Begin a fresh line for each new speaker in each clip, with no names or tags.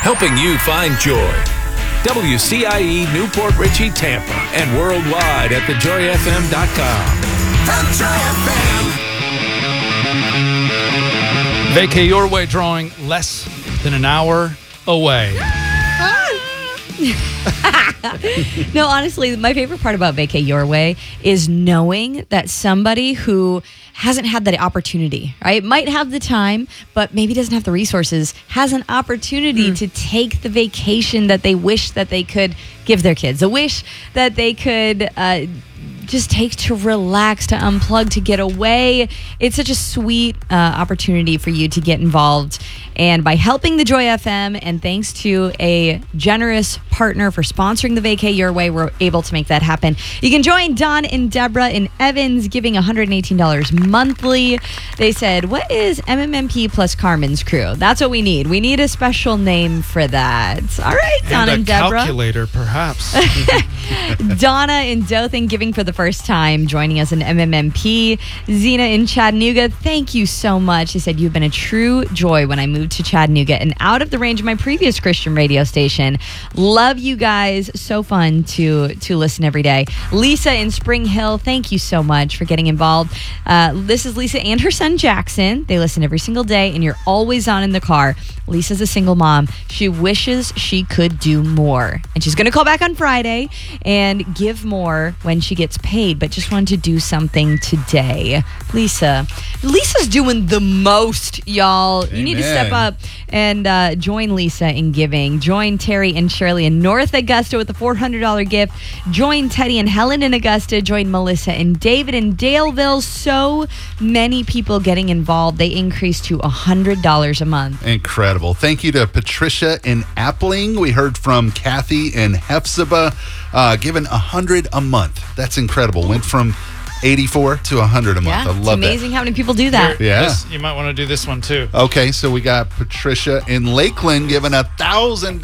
helping you find joy. WCIE Newport Richey, Tampa, and worldwide at thejoyfm.com. The Joy FM.
Vacay Your Way drawing less than an hour away.
No, honestly, my favorite part about Vacay Your Way is knowing that somebody who hasn't had that opportunity, right? Might have the time, but maybe doesn't have the resources, has an opportunity to take the vacation that they wish that they could give their kids, a wish that they could just take to relax, to unplug, to get away. It's such a sweet opportunity for you to get involved. And by helping the Joy FM, and thanks to a generous partner for sponsoring the Vacay Your Way, we're able to make that happen. You can join Don and Deborah in Evans, giving $118 monthly. They said, what is MMMP plus Carmen's Crew? That's what we need. We need a special name for that. All right, Don and Deborah.
Calculator, perhaps.
Donna in Dothan giving for the first time, joining us in MMMP. Zena in Chattanooga, thank you so much. She said, you've been a true joy when I moved to Chattanooga and out of the range of my previous Christian radio station. Love you guys. So fun to listen every day. Lisa in Spring Hill, thank you so much for getting involved. This is Lisa and her son Jackson. They listen every single day, and you're always on in the car. Lisa's a single mom. She wishes she could do more. And she's going to call back on Friday and give more when she gets paid, but just wanted to do something today. Lisa's doing the most, y'all.
Amen.
You need to step up and join Lisa in giving. Join Terry and Shirley in North Augusta with a $400 gift. Join Teddy and Helen in Augusta. Join Melissa and David in Daleville. So many people getting involved. They increased to $100 a month.
Incredible. Thank you to Patricia in Appling. We heard from Kathy in Hephzibah, giving $100 a month. That's incredible. Went from 84 to 100 a month. I love
it's amazing how many people do that.
Yeah.
You might want to do this one too.
Okay, so we got Patricia in Lakeland giving $1,000.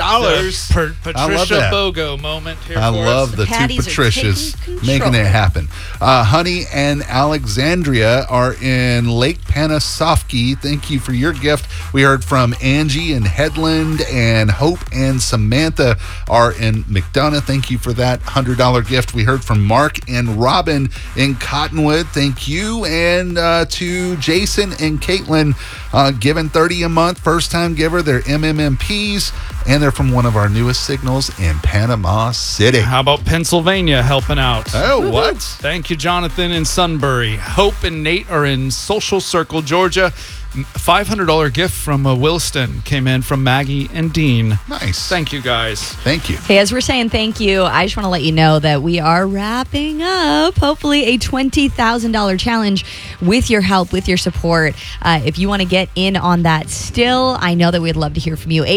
Patricia Bogo moment here
I
for
love
us.
the
Patties
two
are
Patricias
taking control.
making it happen. Honey and Alexandria are in Lake Panosofsky. Thank you for your gift. We heard from Angie in Headland, and Hope and Samantha are in McDonough. Thank you for that $100 gift. We heard from Mark and Robin in Cottonwood. Thank you. And to Jason and Caitlin, giving $30 a month. First time giver. They're MMMPs, and they're from one of our newest signals in Panama City.
How about Pennsylvania helping out?
Oh, what?
Thank you, Jonathan in Sunbury. Hope and Nate are in Social Circle, Georgia. $500 gift from Williston came in from Maggie and Dean.
Nice.
Thank you, guys.
Thank you.
Hey, as we're saying thank you, I just want to let you know that we are wrapping up, hopefully, a $20,000 challenge with your help, with your support. If you want to get in on that still, I know that we'd love to hear from you.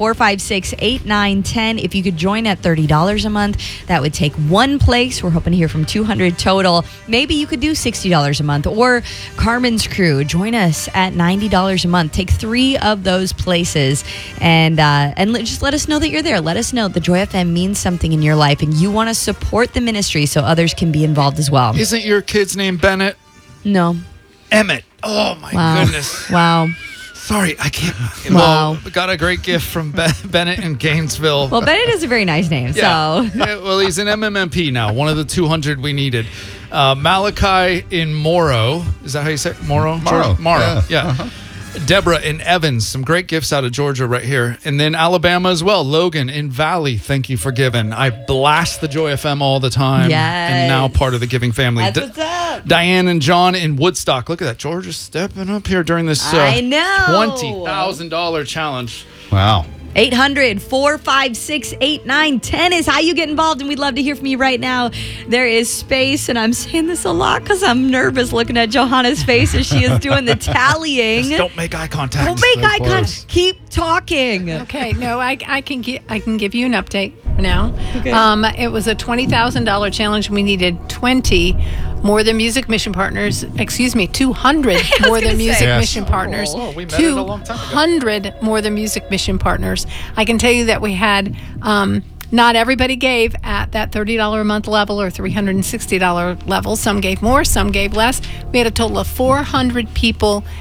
800-456-8910. If you could join at $30 a month, that would take one place. We're hoping to hear from 200 total. Maybe you could do $60 a month. Or Carmen's Crew, join us at $90 a month. Take 3 of those places and just let us know that you're there. Let us know the Joy FM means something in your life and you want to support the ministry so others can be involved as well.
Isn't your kid's name Bennett?
No.
Emmett. Oh, my goodness.
Wow.
Sorry, I can't.
Wow.
Well, got a great gift from Bennett in Gainesville.
Well, Bennett is a very nice name, so.
Yeah, well, he's an MMMP now, one of the 200 we needed. Malachi in Morrow. Is that how you say it? Morrow?
Morrow.
Yeah.
Uh-huh.
Deborah in Evans. Some great gifts out of Georgia right here. And then Alabama as well. Logan in Valley. Thank you for giving. I blast the Joy FM all the time.
Yes.
And now part of the giving family.
That's what's up.
Diane and John in Woodstock. Look at that. Georgia's stepping up here during this
I know.
$20,000 challenge.
Wow.
800-456-8910 is how you get involved, and we'd love to hear from you right now. There is space, and I'm saying this a lot because I'm nervous looking at Johanna's face as she is doing the tallying.
Just don't make eye contact.
Don't make eye contact. Keep talking.
Okay, no, I can give you an update now.
Okay.
It was a $20,000 challenge. We needed 200 More Than Music Mission Partners partners.
Oh, we met it a long time ago.
200 More Than Music Mission Partners. I can tell you that we had not everybody gave at that $30 a month level or $360 level. Some gave more, some gave less. We had a total of 400 people